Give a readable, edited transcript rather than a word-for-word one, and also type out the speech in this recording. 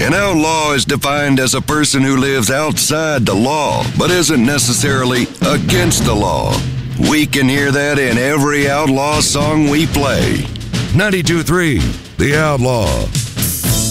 An outlaw is defined as a person who lives outside the law, but isn't necessarily against the law. We can hear that in every outlaw song we play. 92.3, The Outlaw.